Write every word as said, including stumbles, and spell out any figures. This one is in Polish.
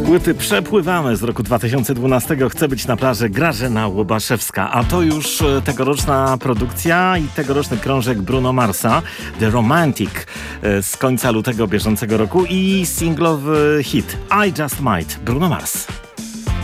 Płyty przepływamy z roku dwa tysiące dwunastego. Chcę być na plaży Grażyna Łobaszewska. A to już tegoroczna produkcja i tegoroczny krążek Bruno Marsa, The Romantic, z końca lutego bieżącego roku i singlowy hit I Just Might, Bruno Mars.